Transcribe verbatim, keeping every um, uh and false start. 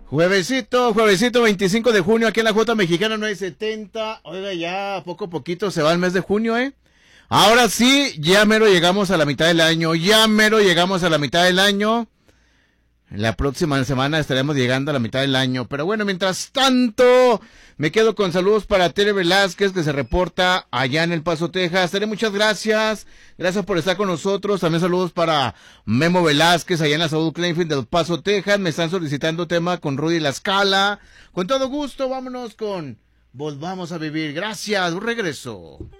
Juevesito, juevesito veinticinco de junio, aquí en la Jota Mexicana nueve setenta. Oiga, ya poco a poquito se va el mes de junio, ¿eh? Ahora sí, ya mero llegamos a la mitad del año, ya mero llegamos a la mitad del año. La próxima semana estaremos llegando a la mitad del año. Pero bueno, mientras tanto, me quedo con saludos para Tere Velázquez, que se reporta allá en El Paso, Texas. Tere, muchas gracias. Gracias por estar con nosotros. También saludos para Memo Velázquez, allá en la Saúl Kleinfield del Paso, Texas. Me están solicitando tema con Rudy La Scala. Con todo gusto, vámonos con Volvamos a Vivir. Gracias, un regreso.